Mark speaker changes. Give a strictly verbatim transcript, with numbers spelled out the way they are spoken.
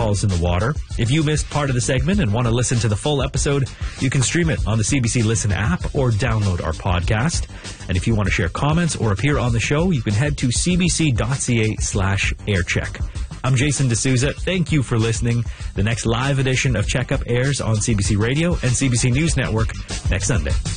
Speaker 1: calls in the water. If you missed part of the segment and want to listen to the full episode, you can stream it on the C B C Listen app or download our podcast. And if you want to share comments or appear on the show, you can head to cbc.ca slash aircheck. I'm Jason D'Souza. Thank you for listening. The next live edition of Checkup airs on C B C Radio and C B C News Network next Sunday.